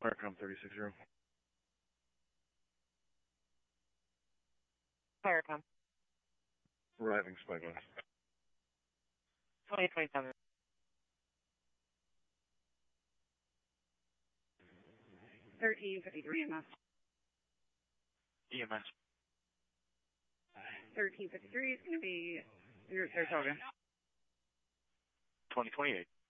Firecom 360. Firecom. Arriving Spyglass. 2027. 1353 EMS. EMS. 1353 is going to be your Saratoga. 2028.